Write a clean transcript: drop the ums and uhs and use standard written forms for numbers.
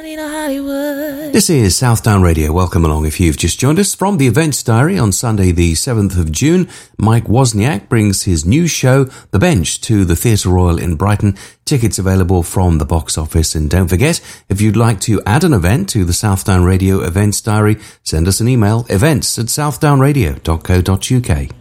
This is Southdown Radio. Welcome along if you've just joined us. From the Events Diary on Sunday the 7th of June, Mike Wozniak brings his new show, The Bench, to the Theatre Royal in Brighton. Tickets available from the box office. And don't forget, if you'd like to add an event to the Southdown Radio Events Diary, send us an email, events@southdownradio.co.uk.